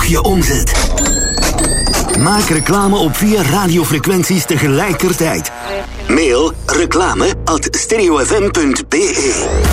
verhoog je omzet. Maak reclame op 4 radiofrequenties tegelijkertijd. Mail reclame@stereofm.be.